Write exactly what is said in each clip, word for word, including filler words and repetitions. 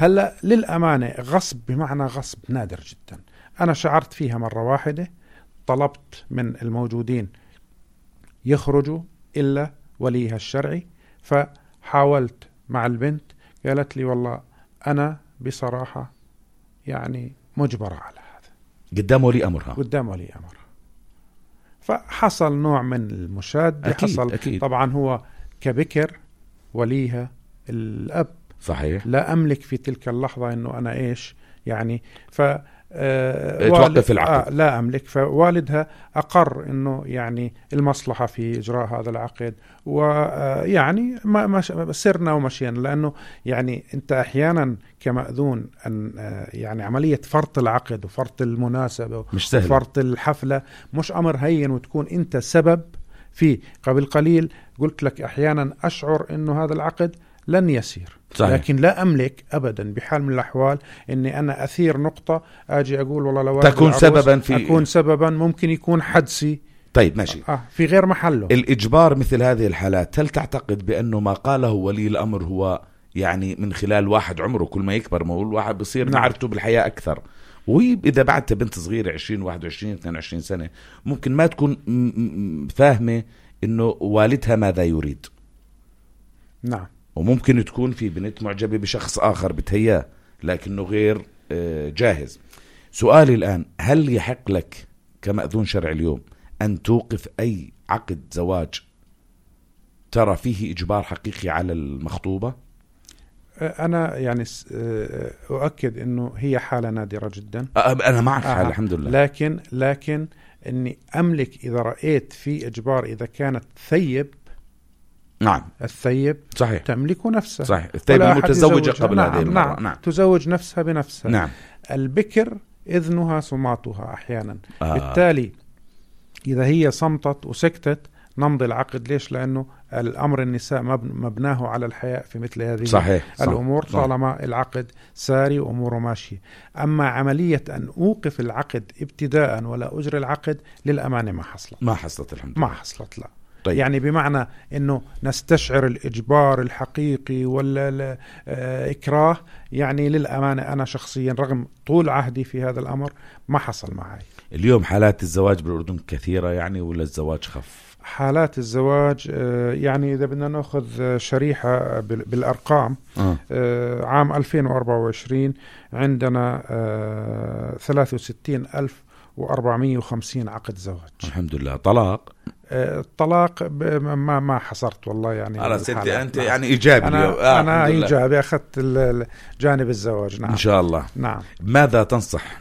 هلا للأمانة غصب بمعنى غصب نادر جدا. أنا شعرت فيها مرة واحدة، طلبت من الموجودين يخرجوا إلا وليها الشرعي، فحاولت مع البنت، قالت لي والله أنا بصراحة يعني مجبرة على هذا. قدام ولي أمرها قدام ولي أمرها. فحصل نوع من المشادة. أكيد حصل أكيد. طبعا هو كبكر وليها الأب، صحيح، لا أملك في تلك اللحظة أنه أنا إيش يعني ف آه توقف العقد. آه لا أملك. فوالدها أقر أنه يعني المصلحة في إجراء هذا العقد، ويعني ما ما سرنا ومشينا، لأنه يعني أنت أحيانا كمأذون أن يعني عملية فرط العقد وفرط المناسبة مش سهل، وفرط الحفلة مش أمر هين، وتكون أنت سبب فيه. قبل قليل قلت لك أحيانا أشعر أنه هذا العقد لن يسير، صحيح. لكن لا أملك أبدا بحال من الأحوال أني أنا أثير نقطة أجي أقول والله لو تكون سببا في أكون سببا ممكن يكون حدسي. طيب ماشي. آه في غير محله. الإجبار مثل هذه الحالات، هل تعتقد بأنه ما قاله ولي الأمر هو يعني من خلال واحد عمره كل ما يكبر ما هو الواحد بصير نعم. معرفته بالحياة أكثر، وإذا بعدت بنت صغيرة عشرين واحد وعشرين اثنين وعشرين سنة ممكن ما تكون فاهمة إنه والدها ماذا يريد. نعم. وممكن تكون في بنت معجبة بشخص آخر بتهياه لكنه غير جاهز. سؤالي الآن، هل يحق لك كمأذون شرعي اليوم أن توقف أي عقد زواج ترى فيه إجبار حقيقي على المخطوبة؟ أنا يعني أؤكد أنه هي حالة نادرة جدا. أنا معك حالة آه. الحمد لله. لكن لكن أني أملك إذا رأيت في إجبار، إذا كانت ثيب. نعم. الثيب صحيح تملك نفسها. صحيح. الثيب المتزوجة قبل نعم. هذه المرة. نعم. نعم. تزوج نفسها بنفسها. نعم. البكر إذنها سماطها أحيانا. آه. بالتالي إذا هي صمتت وسكتت نمضي العقد. ليش؟ لأنه الأمر النساء مبناه على الحياء في مثل هذه صحيح. الأمور. صحيح. طالما العقد ساري وأموره ماشية. أما عملية أن أوقف العقد ابتداء ولا أجري العقد للأمانة ما حصلت. ما حصلت الحمد لله. ما حصلت لا. طيب. يعني بمعنى أنه نستشعر الإجبار الحقيقي ولا الإكراه، يعني للأمانة أنا شخصيا رغم طول عهدي في هذا الأمر ما حصل معي. اليوم حالات الزواج بالأردن كثيرة يعني ولا الزواج خف؟ حالات الزواج يعني إذا بدنا نأخذ شريحة بالأرقام آه. عام ألفين وأربعة وعشرين عندنا ثلاثة وستين ألف وأربعمائة وخمسين عقد زواج. الحمد لله. طلاق؟ الطلاق ما ما حصرت والله يعني. على ستي أنت يعني إيجابي. أنا, آه أنا إيجابي أخذت جانب الزواج. نعم. إن شاء الله. نعم. ماذا تنصح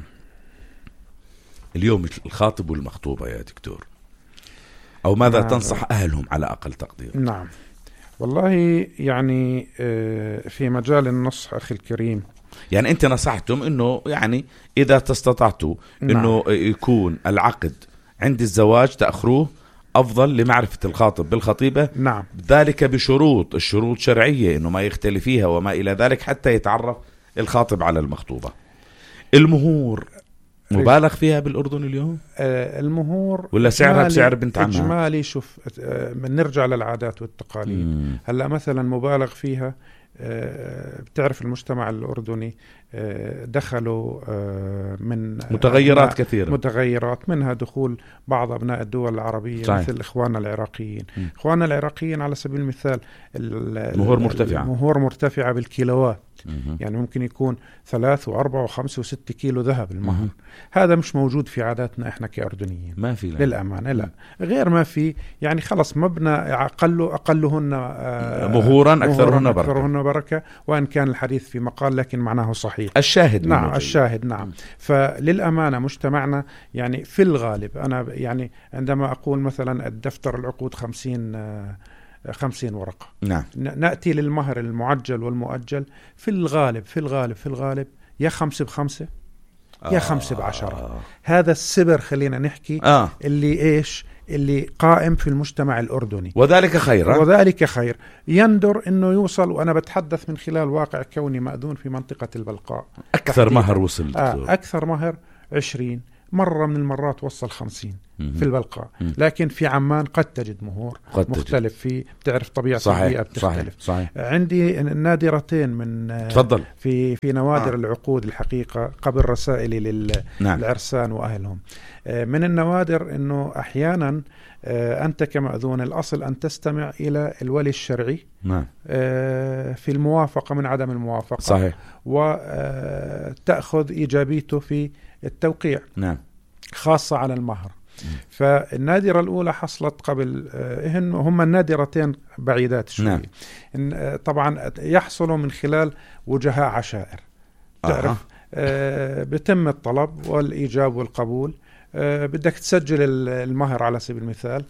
اليوم الخاطب والمخطوبة يا دكتور، أو ماذا نعم. تنصح أهلهم على أقل تقدير؟ نعم والله يعني في مجال النصح أخي الكريم، يعني أنت نصحتم أنه يعني إذا تستطعتوا أنه نعم. يكون العقد عند الزواج تأخروه أفضل لمعرفة الخاطب بالخطيبة. نعم. ذلك بشروط، الشروط شرعية أنه ما يختلف فيها وما إلى ذلك حتى يتعرف الخاطب على المخطوبة. المهور مبالغ فيها بالأردن اليوم؟ آه المهور ولا سعرها بسعر بنت عمها؟ إجمالي شوف آه نرجع للعادات والتقاليد. مم. هلأ مثلا مبالغ فيها آه بتعرف المجتمع الأردني آه دخلوا آه من متغيرات كثيرة، متغيرات منها دخول بعض أبناء الدول العربية. صحيح. مثل إخواننا العراقيين. م. إخواننا العراقيين على سبيل المثال المهور مرتفعة، المهور مرتفعة بالكيلوات. مم. يعني ممكن يكون ثلاث وأربع وخمس وست كيلو ذهب المهر. هذا مش موجود في عاداتنا إحنا كأردنيين. ما في للأمانة لا. غير ما في يعني خلص مبنى أقل أقلهن آه مهورا أكثرهن بركة. أكثرهن بركة، وإن كان الحديث في مقال لكن معناه صحيح. الشاهد نعم الشاهد نعم. م. فللأمانة مجتمعنا يعني في الغالب أنا يعني عندما أقول مثلا الدفتر العقود خمسين آه خمسين ورقة. نعم. نأتي للمهر المعجل والمؤجل في الغالب في الغالب في الغالب يا خمسة بخمسة يا آه. خمسة بعشرة. آه. هذا السبر خلينا نحكي آه. اللي إيش اللي قائم في المجتمع الأردني، وذلك خير. وذلك خير يندر إنه يوصل. وأنا بتحدث من خلال واقع كوني مأذون في منطقة البلقاء. أكثر مهر وصل آه. أكثر مهر عشرين، مرة من المرات وصل خمسين. في البلقاء. لكن في عمان قد تجد مهور قد مختلف في بتعرف طبيعة البيئة بتختلف. صحيح. صحيح. عندي نادرتين من تفضل. في في نوادر آه. العقود الحقيقة قبل رسائلي للعرسان نعم. وأهلهم. من النوادر أنه أحيانا أنت كمأذون الأصل أن تستمع إلى الولي الشرعي نعم. في الموافقة من عدم الموافقة. صحيح. وتأخذ إيجابيته في التوقيع نعم. خاصة على المهر. فالنادرة الأولى حصلت قبل هم النادرتين بعيدات شوي. نعم. طبعا يحصلوا من خلال وجهاء عشائر تعرف آه. بتم الطلب والإيجاب والقبول. أه بدك تسجل المهر على سبيل المثال.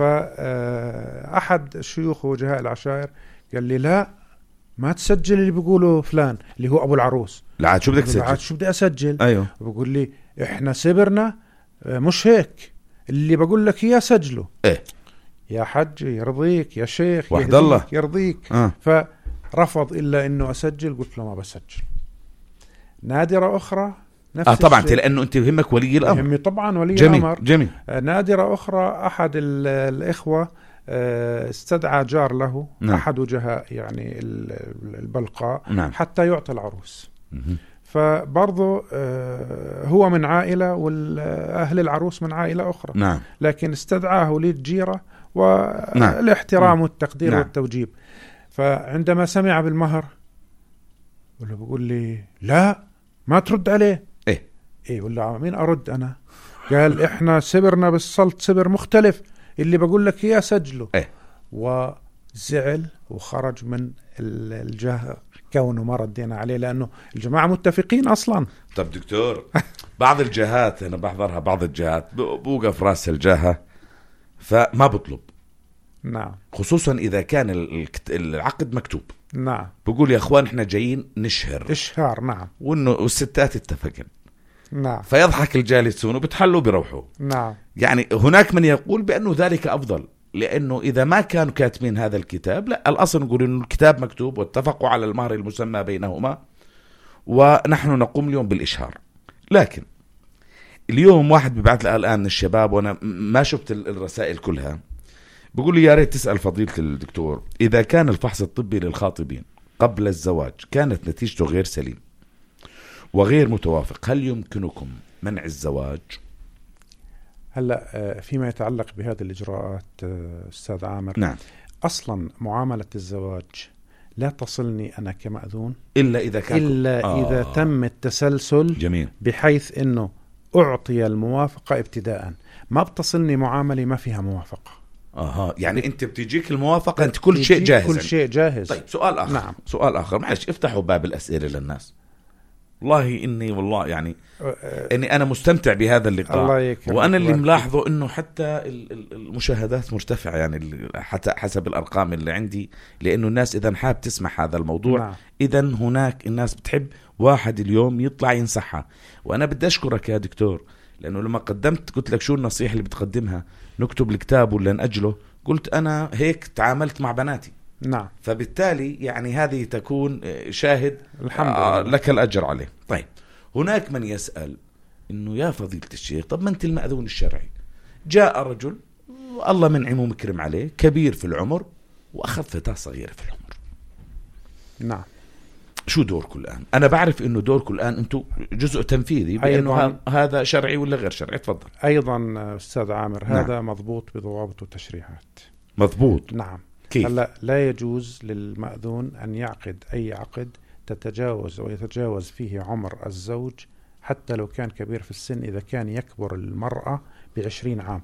فأحد شيوخ وجهاء العشائر قال لي لا ما تسجل اللي بيقوله فلان اللي هو أبو العروس. لا عاد شو بدك تسجل؟ عاد شو بدي أسجل؟ أيوه. بقول لي إحنا سبرنا مش هيك اللي بقول لك إياه سجله. إيه يا حج يرضيك يا شيخ وحد الله يرضيك. آه. فرفض إلا إنه أسجل. قلت له ما بسجل. نادرة أخرى اه طبعا لانه انت يهمك ولي الامر. يهمني طبعا ولي جميل. الامر. جميل. نادرة اخرى احد الاخوه استدعى جار له. نعم. احد وجهاء يعني البلقاء. نعم. حتى يعطي العروس. فبرضه هو من عائله والاهل العروس من عائله اخرى. نعم. لكن استدعاه ولي الجيره والاحترام. نعم. والتقدير. نعم. والتوجيب. فعندما سمع بالمهر بقول لي لا ما ترد عليه. ايه ايه ولا مين ارد انا؟ قال احنا سبرنا بالسلط سبر مختلف اللي بقول لك اياه سجله. ايه وزعل وخرج من الجهة كونه ما ردينا عليه لانه الجماعة متفقين اصلا. طب دكتور بعض الجهات انا بحضرها بعض الجهات بوقف راس الجهة فما بطلب. نعم. خصوصا اذا كان العقد مكتوب. نعم. بقول يا اخوان احنا جايين نشهر. اشهار. نعم. وانه والستات اتفقن. نعم. فيضحك الجالسون وبتحلوا بيروحوا. نعم. يعني هناك من يقول بانه ذلك افضل لانه اذا ما كانوا كاتبين هذا الكتاب لا الاصل نقول انه الكتاب مكتوب واتفقوا على المهر المسمى بينهما ونحن نقوم اليوم بالاشهار. لكن اليوم واحد بيبعث لي الان من الشباب وانا ما شفت الرسائل كلها بقول لي يا ريت تسأل فضيلة الدكتور إذا كان الفحص الطبي للخاطبين قبل الزواج كانت نتيجته غير سليم وغير متوافق هل يمكنكم منع الزواج؟ هلأ فيما يتعلق بهذه الإجراءات أستاذ عامر. نعم. أصلا معاملة الزواج لا تصلني أنا كمأذون إلا إذا كان إلا آه. إذا تم التسلسل. جميل. بحيث أنه أعطي الموافقة ابتداء. ما بتصلني معاملة ما فيها موافقة. اها يعني انت بتجيك الموافقه انت كل شيء جاهز. كل شيء جاهز. طيب سؤال اخر. نعم. سؤال اخر معلش افتحوا باب الاسئله للناس. والله اني والله يعني اني انا مستمتع بهذا اللقاء. الله يكرمك. وانا اللي ملاحظه انه حتى المشاهدات مرتفعه يعني حتى حسب الارقام اللي عندي لانه الناس اذا حاب تسمع هذا الموضوع. نعم. اذا هناك الناس بتحب واحد اليوم يطلع ينصحها. وانا بدي اشكرك يا دكتور لأنه لما قدمت قلت لك شو النصيحة اللي بتقدمها نكتب الكتاب ولا نأجله قلت أنا هيك تعاملت مع بناتي. نعم. فبالتالي يعني هذه تكون شاهد الحمد آه لله. لك الأجر عليه. طيب هناك من يسأل إنه يا فضيلة الشيخ طب ما أنت المأذون الشرعي جاء رجل الله منعم ومكرم عليه كبير في العمر وأخذ فتاة صغيرة في العمر. نعم. شو دوركم الآن؟ أنا بعرف إنه دوركم الآن أنتم جزء تنفيذي بأنه هذا شرعي ولا غير شرعي. تفضل. أيضا أستاذ عامر. نعم. هذا مضبوط بضوابط وتشريعات. مضبوط. نعم. كيف؟ هلا لا يجوز للمأذون أن يعقد أي عقد تتجاوز أو يتجاوز فيه عمر الزوج حتى لو كان كبير في السن إذا كان يكبر المرأة بعشرين عام.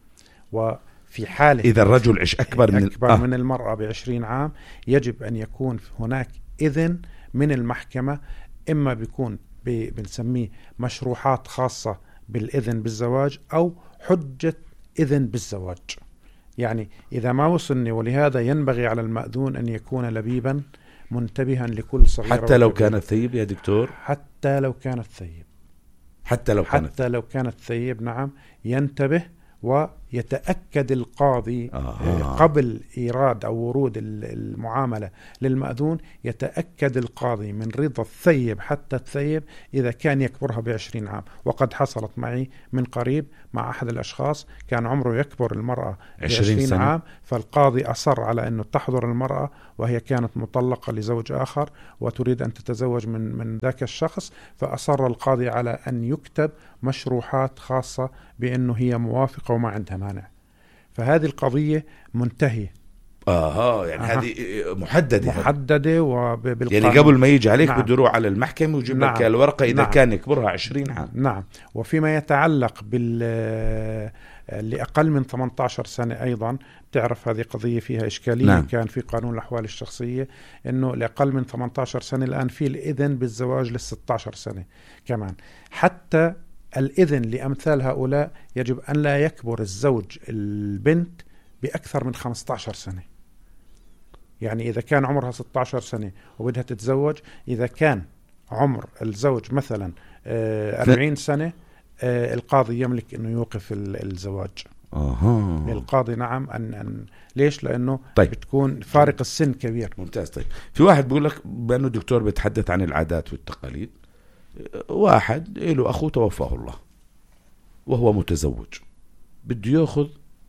وفي حالة إذا الرجل عش أكبر من أكبر آه. من المرأة بعشرين عام يجب أن يكون هناك إذن من المحكمة. إما بيكون بنسميه مشروحات خاصة بالإذن بالزواج أو حجة إذن بالزواج. يعني إذا ما وصلني. ولهذا ينبغي على المأذون أن يكون لبيبا منتبها لكل صغيرة حتى لو كانت ثيب يا دكتور. حتى لو كانت ثيب. حتى لو كانت حتى لو كانت ثيب. نعم. ينتبه يتأكد القاضي آه. قبل إيراد أو ورود المعاملة للمأذون، يتأكد القاضي من رضا الثيب حتى الثيب إذا كان يكبرها بعشرين عام. وقد حصلت معي من قريب مع أحد الأشخاص كان عمره يكبر المرأة بعشرين عام، فالقاضي أصر على أنه تحضر المرأة وهي كانت مطلقة لزوج آخر وتريد أن تتزوج من من ذاك الشخص، فأصر القاضي على أن يكتب مشروحات خاصة بأنه هي موافقة وما عندها مانع. فهذه القضية منتهية. آه يعني آه. هذه محددة محددة وبالقانون. يعني قبل ما يجي عليك نعم. بده يروح على المحكمة ويجيب نعم. لك الورقة إذا نعم. كان يكبرها عشرين عام. نعم. وفيما يتعلق بال لأقل من ثمانية عشر سنة أيضا، تعرف هذه قضية فيها إشكالية. نعم. كان في قانون الأحوال الشخصية أنه لأقل من ثمانية عشر سنة الآن في الإذن بالزواج للستة عشر سنة كمان. حتى الإذن لأمثال هؤلاء يجب أن لا يكبر الزوج البنت بأكثر من خمسة عشر سنة. يعني إذا كان عمرها ستة عشر سنة وبدها تتزوج، إذا كان عمر الزوج مثلا أربعين سنة، القاضي يملك أنه يوقف الزواج. أها. القاضي نعم أن, أن ليش؟ لأنه طيب. بتكون فارق السن كبير. ممتاز. طيب في واحد بيقول لك بأنه الدكتور بيتحدث عن العادات والتقاليد. واحد له أخوه توفاه الله وهو متزوج، بده يأخذ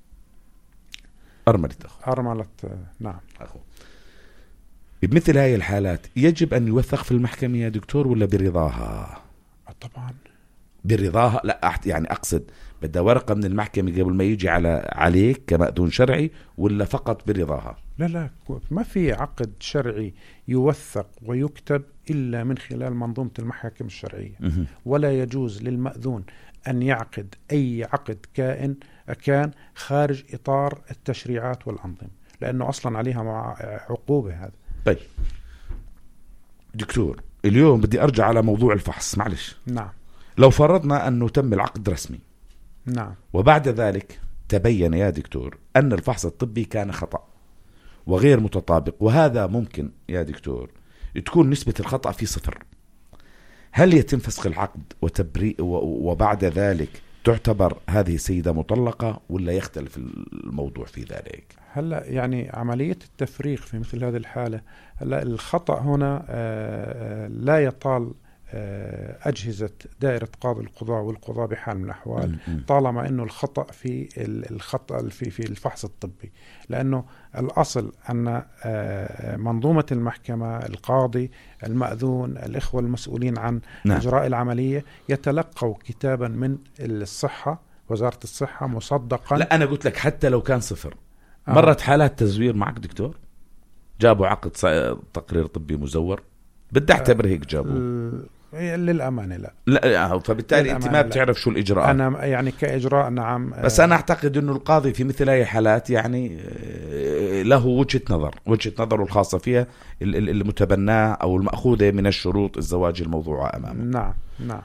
أرملة أخوه. أرملة نعم أخوه. بمثل هاي الحالات يجب أن يوثق في المحكمة يا دكتور ولا برضاها؟ طبعا برضاها. لا يعني أقصد بدها ورقة من المحكمة قبل ما يجي على عليك كمأذون شرعي، ولا فقط برضاها؟ لا لا، ما في عقد شرعي يوثق ويكتب إلا من خلال منظومة المحاكم الشرعية. مه. ولا يجوز للمأذون أن يعقد أي عقد كائن كان خارج إطار التشريعات والأنظمة، لأنه أصلا عليها مع عقوبة هذا. طيب دكتور، اليوم بدي أرجع على موضوع الفحص معلش. نعم. لو فرضنا أنه تم العقد رسمي، نعم، وبعد ذلك تبين يا دكتور أن الفحص الطبي كان خطأ وغير متطابق، وهذا ممكن يا دكتور تكون نسبة الخطأ في صفر، هل يتم فسخ العقد وتبريء وبعد ذلك تعتبر هذه السيدة مطلقة، ولا يختلف الموضوع في ذلك؟ هلا يعني عملية التفريق في مثل هذه الحالة، هلا الخطأ هنا لا يطال أجهزة دائرة قاضي القضاء والقضاء بحال من الأحوال، طالما أنه الخطأ في الخطأ في في الفحص الطبي، لأنه الأصل أن منظومة المحكمة، القاضي، المأذون، الإخوة المسؤولين عن نعم. إجراء العملية يتلقوا كتابا من الصحة، وزارة الصحة مصدقا. لا أنا قلت لك حتى لو كان صفر. آه. مرت حالات تزوير معك دكتور، جابوا عقد تقرير طبي مزور، بدي اعتبر هيك جابوا للأمانة لا لا، فبالتالي انت ما بتعرف شو الإجراء. أنا يعني كإجراء نعم، بس أنا أعتقد أنه القاضي في مثل هاي حالات يعني له وجهة نظر وجهة نظره الخاصة فيها المتبناه أو المأخوذة من الشروط الزواج الموضوعة أمامه. نعم نعم.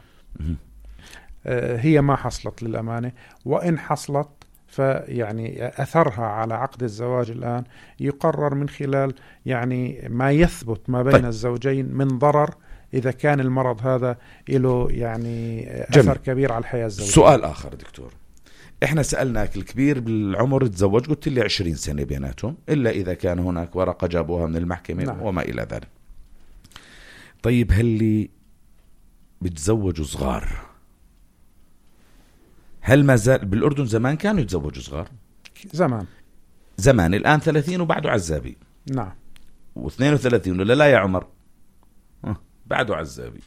هي ما حصلت للأمانة، وإن حصلت فيعني أثرها على عقد الزواج الآن يقرر من خلال يعني ما يثبت ما بين طيب. الزوجين من ضرر، إذا كان المرض هذا له يعني أثر جميل. كبير على الحياة الزوجية. سؤال آخر دكتور، إحنا سألناك الكبير بالعمر تزوج، قلت لي عشرين سنة بيناتهم، إلا إذا كان هناك ورقة جابوها من المحكمة نعم. وما إلى ذلك. طيب هل اللي بتزوجوا صغار، هل ما زال بالأردن زمان كانوا يتزوجوا صغار؟ زمان زمان الآن ثلاثين وبعده عزابي. نعم. واثنين وثلاثين ولا لا يا عمر؟ بعده عزابي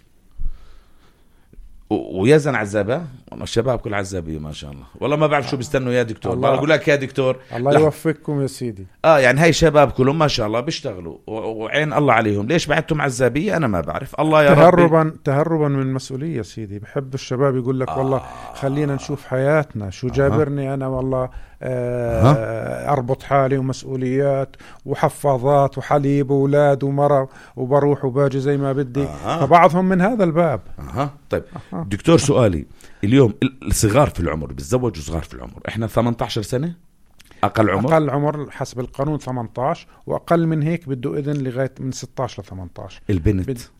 ويزن عزابة. والله الشباب كل عزابية ما شاء الله، والله ما بعرف شو بيستنوا يا دكتور. الله أقول لك يا دكتور الله يوفقكم يا سيدي. آه يعني هاي شباب كلهم ما شاء الله بيشتغلوا وعين الله عليهم، ليش بعدتم عزابية؟ أنا ما بعرف. الله يا تهربا ربي. تهربا من المسؤولية يا سيدي. بحب الشباب يقول لك آه. والله خلينا نشوف حياتنا، شو جابرني آه. أنا والله آه أربط حالي ومسؤوليات وحفاظات وحليب وأولاد ومرة وبروح وباجي زي ما بدي آه. فبعضهم من هذا الباب. أه. طيب آه. دكتور سؤالي اليوم، الصغار في العمر بتزوجوا صغار في العمر، إحنا ثمانية عشر سنة أقل عمر؟ أقل عمر حسب القانون ثمانية عشر، وأقل من هيك بده إذن لغاية من ستة عشر ل ثمانية عشر. البنت بد...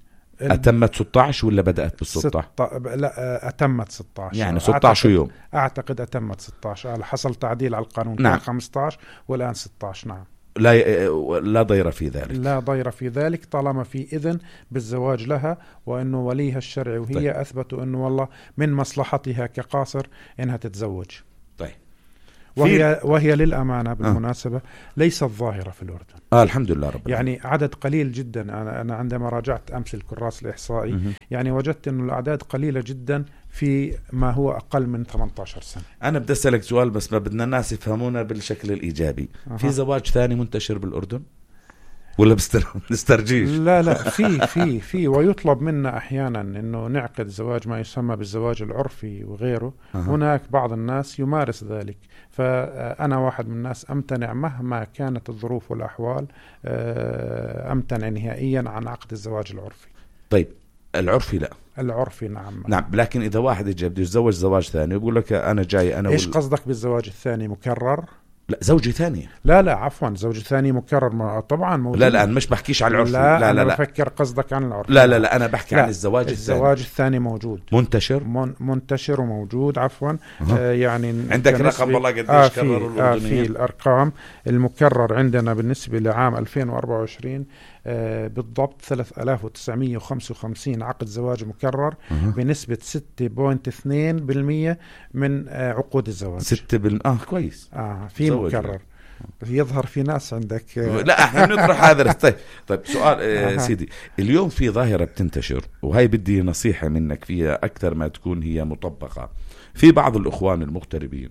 أتمت ستة عشر ولا بدأت بالستة عشر؟ ست... لا أتمت ستة عشر، يعني ستة عشر يوم. أعتقد أتمت ستة عشر، حصل تعديل على القانون. نعم. كان خمسة عشر والآن ستة عشر. نعم. لا لا ضير في ذلك. لا ضير في ذلك طالما في إذن بالزواج لها، وأنه وليها الشرعي وهي طيب. أثبتوا أنه والله من مصلحتها كقاصر إنها تتزوج. طيب. وهي وهي للأمانة بالمناسبة آه. ليست ظاهرة في الأردن. آه الحمد لله رب يعني عدد قليل جدا. أنا أنا عندما راجعت أمس الكراس الإحصائي م- يعني وجدت أن الأعداد قليلة جدا في ما هو أقل من ثمانية عشر سنة. أنا بدي أسألك سؤال بس ما بدنا الناس يفهمونا بالشكل الإيجابي. أه. في زواج ثاني منتشر بالأردن ولا بنسترجيش؟ لا لا في في في ويطلب منا أحيانا أنه نعقد زواج ما يسمى بالزواج العرفي وغيره. أه. هناك بعض الناس يمارس ذلك، فأنا واحد من الناس أمتنع مهما كانت الظروف والأحوال، أمتنع نهائيا عن عقد الزواج العرفي. طيب العرفي لا. العرفي نعم. نعم، لكن إذا واحد يجي بده يتزوج زواج ثاني ويقول لك أنا جاي أنا إيش وال... قصدك بالزواج الثاني؟ مكرر؟ لا زوجة ثانية. لا لا عفوا، زوجة ثانية مكرر طبعا موجود. لا لا أنا مش بحكيش عن العرفي. لا لا لا أنا لا بفكر قصدك عن العرفي. لا لا لا أنا بحكي لا. عن الزواج الثاني. الزواج الثاني موجود منتشر من منتشر وموجود عفوا. أه. آه يعني عندك رقم والله قديش آه كرروا الأردنيين؟ آه في الأرقام المكرر عندنا بالنسبة لعام ألفين وأربعة وعشرين آه بالضبط ثلاثة آلاف وتسعمائة وخمسة وخمسين عقد زواج مكرر أه. بنسبة ستة فاصلة اثنين بالمئة من آه عقود الزواج. ستة بالمئة آه كويس. آه في مكرر. يظهر في ناس عندك لا احنا بنطرح هذا. طيب طيب سؤال آه سيدي، اليوم في ظاهرة بتنتشر وهي بدي نصيحة منك فيها أكثر ما تكون هي مطبقة. في بعض الأخوان المغتربين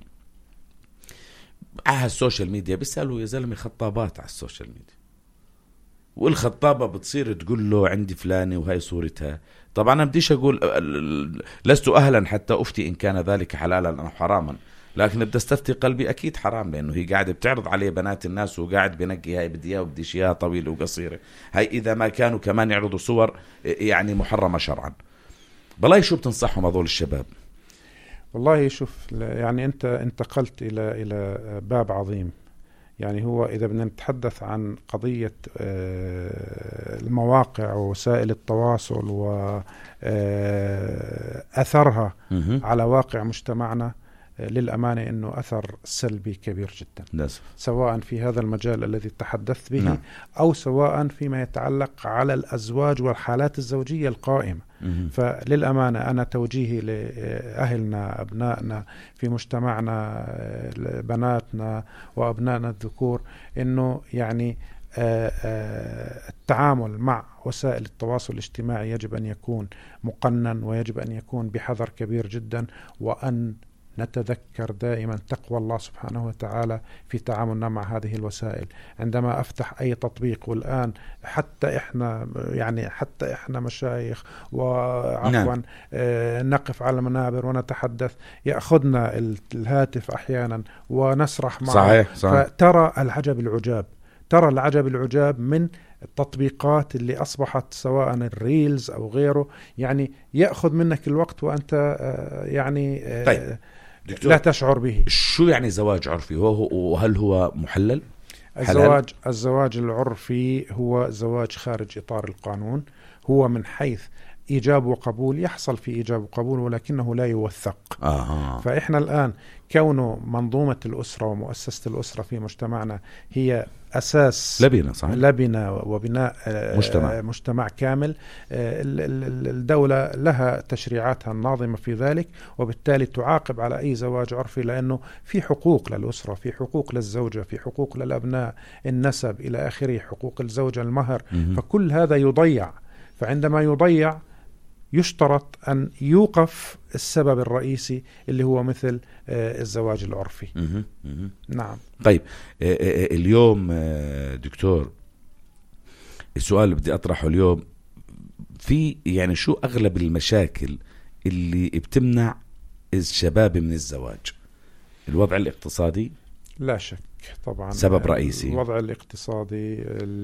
على السوشيال ميديا بيسألوا يا زلمة خطابات على السوشيال ميديا، والخطابة بتصير تقول له عندي فلانة وهي صورتها. طبعا أنا بديش أقول لست أهلا حتى أفتي إن كان ذلك حلالا أو حراما، لكن بدي استفتي قلبي أكيد حرام، لأنه هي قاعدة بتعرض عليه بنات الناس وقاعد بنقي هاي بدي إياها وبديش إياها طويلة وقصيرة. هاي إذا ما كانوا كمان يعرضوا صور يعني محرمة شرعا. بلاي شو بتنصحهم هذول الشباب؟ والله شوف، يعني أنت انتقلت إلى إلى باب عظيم. يعني هو إذا بدنا نتحدث عن قضية المواقع ووسائل التواصل وأثرها على واقع مجتمعنا، للأمانة أنه أثر سلبي كبير جدا ناس. سواء في هذا المجال الذي تحدثت به نعم. أو سواء فيما يتعلق على الأزواج والحالات الزوجية القائمة. مم. فللأمانة أنا توجيهي لأهلنا أبنائنا في مجتمعنا بناتنا وأبنائنا الذكور أنه يعني التعامل مع وسائل التواصل الاجتماعي يجب أن يكون مقنن ويجب أن يكون بحذر كبير جدا، وأن نتذكر دائما تقوى الله سبحانه وتعالى في تعاملنا مع هذه الوسائل. عندما أفتح أي تطبيق، والآن حتى إحنا يعني حتى إحنا مشايخ وعفوا نعم. آه نقف على المنابر ونتحدث، يأخذنا الهاتف أحيانا ونسرح معه. صحيح. صحيح. فترى العجب العجاب ترى العجب العجاب من التطبيقات اللي أصبحت سواء الريلز أو غيره، يعني يأخذ منك الوقت وأنت آه يعني آه طيب. لا تشعر به. شو يعني زواج عرفي؟ هو وهل هو محلل؟ الزواج الزواج العرفي هو زواج خارج إطار القانون. هو من حيث إيجاب وقبول يحصل في إيجاب وقبول، ولكنه لا يوثق. آه. فإحنا الآن كونه منظومة الأسرة ومؤسسة الأسرة في مجتمعنا هي أساس لبنة صحيح. لبنة وبناء مجتمع. مجتمع كامل. الدولة لها تشريعاتها الناظمة في ذلك، وبالتالي تعاقب على أي زواج عرفي، لأنه في حقوق للأسرة، في حقوق للزوجة، في حقوق للأبناء، النسب إلى آخره، حقوق الزوجة، المهر. م- فكل هذا يضيع. فعندما يضيع يشترط أن يوقف السبب الرئيسي اللي هو مثل الزواج العرفي. مه. مه. نعم. طيب اليوم دكتور، السؤال اللي بدي أطرحه اليوم في يعني شو أغلب المشاكل اللي بتمنع الشباب من الزواج؟ الوضع الاقتصادي؟ لا شك. طبعا سبب رئيسي الوضع الاقتصادي،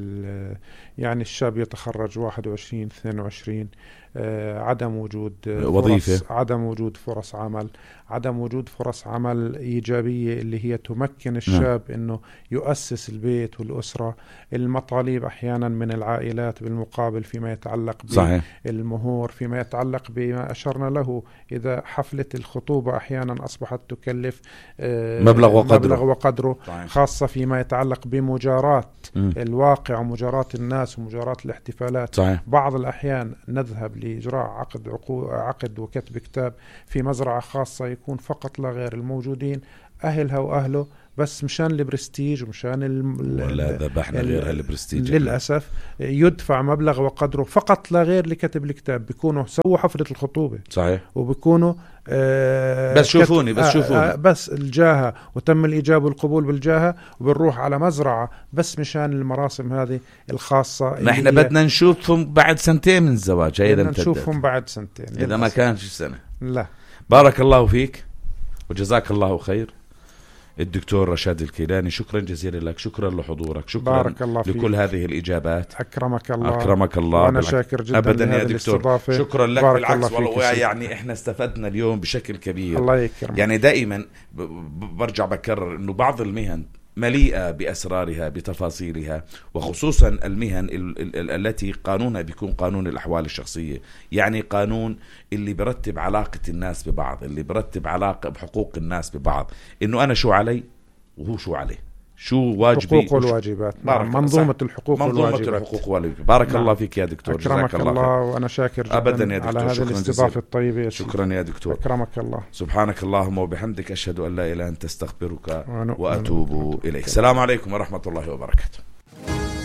يعني الشاب يتخرج واحد وعشرين اثنين وعشرين، عدم وجود وظيفة، عدم وجود فرص عمل، عدم وجود فرص عمل إيجابية اللي هي تمكن الشاب م. أنه يؤسس البيت والأسرة. المطالب أحيانا من العائلات بالمقابل فيما يتعلق بالمهور، فيما يتعلق بما أشرنا له، إذا حفلة الخطوبة أحيانا أصبحت تكلف مبلغ وقدره, مبلغ وقدره خاصة فيما يتعلق بمجاراة م. الواقع ومجاراة الناس ومجاراة الاحتفالات. صحيح. بعض الأحيان نذهب لإجراء عقد عقد وكتب كتاب في مزرعة خاصة يكون فقط لا غير الموجودين أهلها وأهله بس مشان البرستيج ومشان ولا ذبحنا غير هالبرستيج. للأسف يدفع مبلغ وقدره فقط لا غير لكتب الكتاب. بيكونوا سووا حفلة الخطوبة صحيح وبيكونوا آه بس شوفوني بس شوفوني آه آه بس الجاهة وتم الإجابة والقبول بالجاهة، وبنروح على مزرعة بس مشان المراسم هذه الخاصة. ما احنا بدنا نشوفهم بعد سنتين من الزواج، بدنا نشوفهم بعد سنتين إذا للأسف. ما كانش سنة. لا. بارك الله فيك وجزاك الله خير الدكتور رشاد الكيلاني، شكرا جزيلا لك، شكرا لحضورك، شكرا بارك الله فيك. لكل هذه الإجابات. أكرمك الله. أكرمك الله. وأنا شاكر جدا أبدا يا دكتور، شكرا لك بالعكس والله، يعني إحنا استفدنا اليوم بشكل كبير. الله يكرمك. يعني دائما برجع بكرر إنه بعض المهن مليئة بأسرارها بتفاصيلها، وخصوصا المهن ال- ال- التي قانونها بيكون قانون الأحوال الشخصية، يعني قانون اللي برتب علاقة الناس ببعض، اللي برتب علاقة بحقوق الناس ببعض، إنه أنا شو علي وهو شو عليه، شو واجبي، حقوق والواجبات، منظومة الحقوق منظومة والواجبات. الحقوق والواجبات. بارك نعم. الله فيك يا دكتور، أكرمك الله, الله وأنا شاكر جدا أبدا يا دكتور، على هذه الاستضافة الطيبة يا شكرا يا دكتور. أكرمك الله. سبحانك اللهم وبحمدك، أشهد أن لا إله إلا أنت، أستغفرك وأتوب إليك. السلام عليكم ورحمة الله وبركاته.